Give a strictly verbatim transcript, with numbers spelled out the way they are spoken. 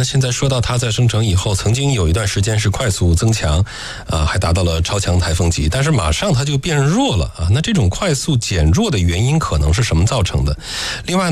那现在说到它在生成以后，曾经有一段时间是快速增强，啊，还达到了超强台风级，但是马上它就变弱了啊。那这种快速减弱的原因可能是什么造成的？另外